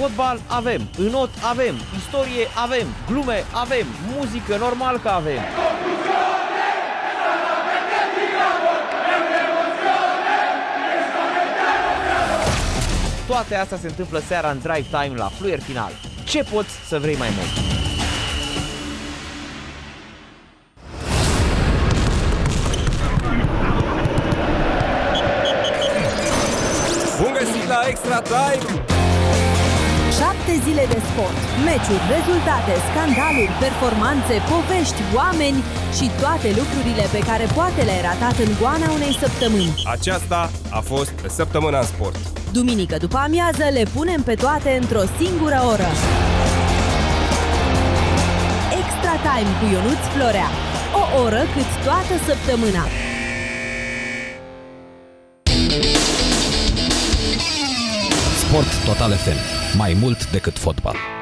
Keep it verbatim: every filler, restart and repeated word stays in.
Fotbal avem, înot avem, istorie avem, glume avem, muzică normal că avem. Toate astea se întâmplă seara în Drive Time la Fluier Final. Ce poți să vrei mai mult? Bun găsit la Extra Time! Șapte zile de sport, meciuri, rezultate, scandaluri, performanțe, povești, oameni și toate lucrurile pe care poate le-ai ratat în goana unei săptămâni. Aceasta a fost Săptămâna în Sport. Duminică după amiază le punem pe toate într-o singură oră. Extra Time cu Ionuț Florea. O oră cât toată săptămâna. Sport Total F M. Mai mult decât fotbal.